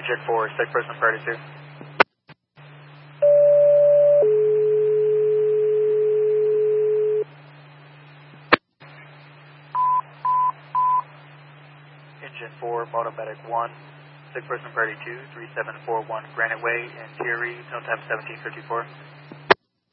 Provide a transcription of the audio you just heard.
Engine 4, sick person priority 2. Engine 4, Moto Medic 1, sick person priority 2, 3741 Granite Way in Thierry, tail time 1754.